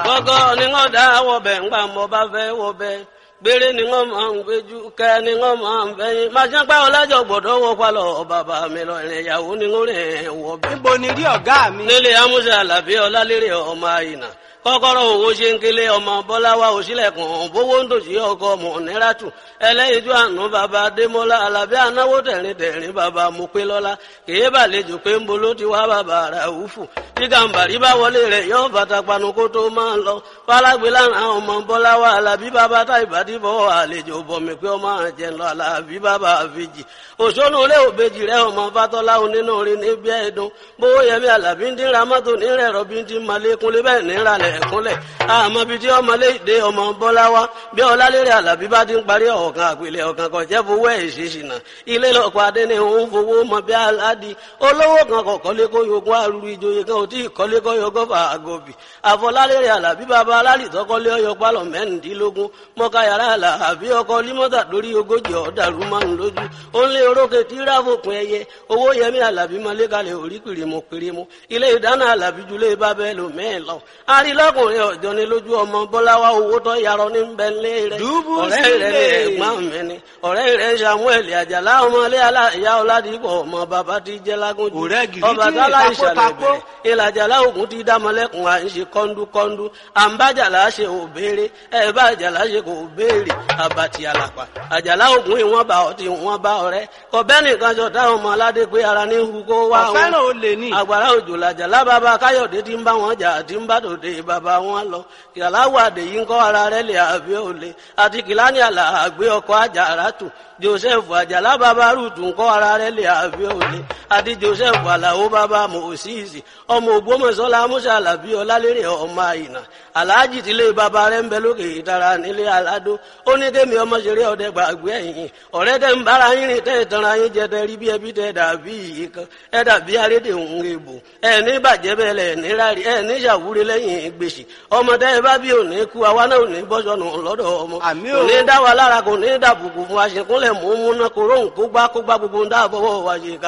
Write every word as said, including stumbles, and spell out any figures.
Gọ́gọ́ ni wọ́n dá wọ̀bẹ̀ ńgbà mọ́ bá fẹ́ wọ̀bẹ̀. Gbére ni wọ́n máa ń gbéjú, kẹ́ ni wọ́n máa ń fẹ́yìn. Máa ṣe pẹ́ ọlájọ gbọ́dọ̀ wọ pálọ̀ bàbá mi lọ ìrìn ìyàwó ni wọ́n rìn wọ̀bẹ̀. Níbo ni rí ọ̀gá mi? Nílé Amúṣe Àlàbí Ọlálérè ọmọ Àyìnà. Kọ́kọ́rọ́ owó ṣe ń kélé ọmọ Bọ́láwá òṣìlẹ̀kùn bówó ń tòṣì ọkọ ọmọ Nírátù ẹlẹ́yinjú àánú bàbá Adémọ́lá Àlàbí anáwó tẹ̀rín tẹ̀rín bàbá Mopélọ́lá kèé bàlejò pé ń bolo ti wá bàbá Ràúfù tí gàǹbàrí bá wọlé rẹ̀ yóò bàtà panu kó tó máa ń lọ fálágbé lára ọmọ Bọ́láwá Àlàbí bàbá táìbàdí bọ́ àlejò bọ̀mí pé ọmọ àjẹ́ lọ Àlàbí bàbá àfijì òṣónú ilé òbejì rẹ̀ ọmọ Fátọ́lá onínú orin níbi ẹ̀dùn bówó yẹmí Àlàbí ń dín ra mọ́tò nírẹ̀ rọ́bí ń dín malékúnlé bẹ́ẹ̀ níralẹ̀ ẹ̀kúnlẹ̀ àmọ́ bíi tí ọmọlé ìdè ọmọ Bọ́láwá bí Ọlálérè Àlàbí bá ti ń parí ọ̀kan àpèlé ọ̀kan kan jẹ́ fowó ẹ̀ ṣèṣìnà ilé lọ́kọ̀ adé ni òun fowó mọ bí aládì olówó kan kọ̀ kọ́lé kó yogún àrùrù ìjòyè kan ò tí ì kọ́lé kó yogún fà àgọ́bì àfọlálérè Àlàbí bàbá alálì tọ́kọ́lé ọyọ pálọ̀ mẹ́rìndínlógún mọ́ká yàrá Àlàbí ọkọ̀ límọ́tà lórí ogójì ọ̀dàrú márùn lójú ó ń lé orókè tí ráfòpin ẹyẹ owó yẹmí Àlàbí mọ́lé kalẹ̀ orí kìrìmù kìrìmù ilé ìdáná Àlàbí julé bábẹ́ lò mẹ́ẹ̀ lọ arílọ́kùnrin ọ̀jọ́ ni lójú ọmọ Bọ́láwá owó tó yarọ ní bẹ́ńlẹ̀ rẹ̀ ọ̀rẹ́ rẹ̀ ní ẹ̀gbọ́n mi ni ọ̀rẹ́ rẹ̀ Samuel Àjàlá ọmọlé aláìyá Ọládìpọ̀ ọmọ bàbá ti jẹ́ Lágúnjú ọba tálá ìṣàlẹ̀ bẹ̀rẹ̀ ìlàjàlá ògùn ti dámọ́lẹ́kùn à ń ṣe kọ́ńdúkọ́ńdú à ń bá Àjàlá ṣe ò béèrè ẹ̀ bá Àjàlá ṣe kò béèrè àbàtì àlàpà Àjàlá ògùn ìwọ̀n bá ọtí ìwọ̀n bá ọ̀rẹ́ kọ̀bẹ́ nìkan jọ táwọn ọmọ aládé pé ara ní hu kó wá wọn àgbàrá òjò làjàlá bàbá Káyọ̀dé ti ń bá wọn jà àti ń bá tòde bàbá wọn lọ kìláwó àdèyí ń kọ́ ara rẹ̀ lè àbí òle àti kìláni Àlàgbé ọkọ̀ Àjàràtù Joseph Àjàlá bàbá Rúùtù ń kọ́ ara rẹ̀ lè àbí òle àti Joseph Àlàó bàbá Mòsíìsì ọmọ Ògbómọ̀ṣọ́lá Amúṣe Àlàbí Ọlálérè ọmọ Àyìnà Àlàájì tílé bàbá rẹ̀ ń bẹ lókè ìtara nílé Aládó ó ní kémi ọmọ ṣeré ọdẹ gbàgbé ẹ̀yìn ọ̀rẹ́ tẹ́ ń bára yín rìn tẹ́ ìtanra yín jẹ tẹ́ rí bí ẹbí tẹ́ dàbí yìí kan ẹ dàbí arédè òun èbò ẹ ní bàjẹ́ bẹ́ẹ̀ lẹ̀ ní rárí ẹ ní ṣàwúre lẹ́yìn gbèsè ọmọ tẹ́ ẹ bá bí òní kú àwa náà ò ní bọ́sọ̀nù lọ́dọ̀ ọmọ kò ní dá wa lára kò ní dàbùkù fún wa ṣe kúnlẹ̀ mú mú náà kò róhùn kó gbá kó gbá gbogbo ń dáàbọ̀wọ̀ wa ṣe ká.